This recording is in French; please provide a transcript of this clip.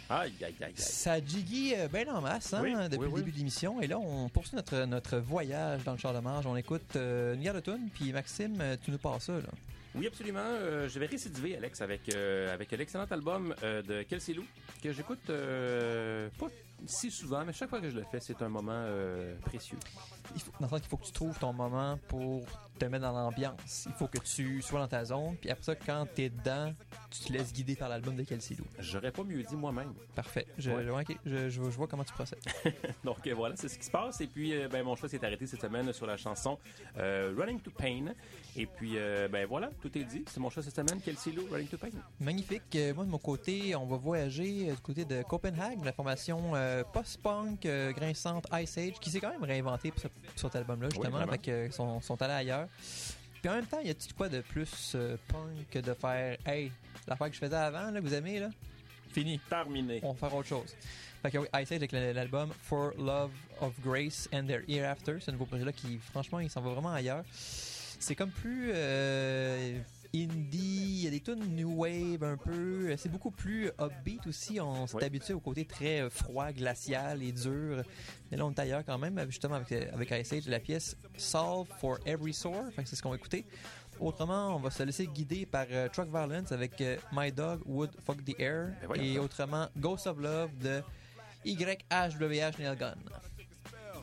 Aïe, aïe, aïe, aïe. Ça jiggy bien en masse depuis le début de l'émission. Et là, on poursuit notre voyage dans le char de marge. On écoute une guerre de tunes. Puis Maxime, tu nous passes ça, là. Oui, absolument. Je vais récidiver, Alex, avec l'excellent album de Kelsey Lou, que j'écoute pas si souvent, mais chaque fois que je le fais, c'est un moment précieux. Dans le sens qu'il faut que tu trouves ton moment pour te mettre dans l'ambiance. Il faut que tu sois dans ta zone. Puis après ça, quand t'es dedans, tu te laisses guider par l'album de Kelsey Lou. J'aurais pas mieux dit moi-même. Parfait. Je vois comment tu procèdes. Donc voilà, c'est ce qui se passe. Et puis, mon choix s'est arrêté cette semaine sur la chanson Running to Pain. Et puis, voilà, tout est dit. C'est mon choix cette semaine, Kelsey Lou, Running to Pain. Magnifique. Moi, de mon côté, on va voyager du côté de Copenhague, la formation post-punk grinçante Ice Age, qui s'est quand même réinventé pour cet album-là, justement, avec son talent ailleurs. Puis en même temps, y a-t-il quoi de plus punk que de faire « Hey, l'affaire que je faisais avant, là, que vous aimez, là? Fini. Terminé. On va faire autre chose. » Fait que oui, Ice Age avec l'album For Love of Grace and Their Hereafter. C'est un nouveau projet-là qui, franchement, il s'en va vraiment ailleurs. C'est comme plus indie, il y a des tunes new wave un peu, c'est beaucoup plus upbeat aussi, on s'est habitué au côté très froid, glacial et dur, mais là on est ailleurs quand même, justement avec Ice Age, la pièce Solve for Every Sore, fait que c'est ce qu'on va écouter. Autrement, on va se laisser guider par Truck Violence avec My Dog Would Fuck the Air, et autrement Ghost of Love de YHWH Nail Gun.